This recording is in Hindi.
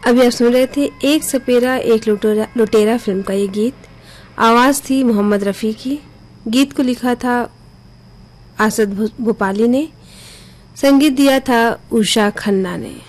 अभी आप सुन रहे थे एक सपेरा एक लुटेरा फिल्म का ये गीत। आवाज थी मोहम्मद रफ़ी की। गीत को लिखा था आसद भोपाली ने, संगीत दिया था उषा खन्ना ने।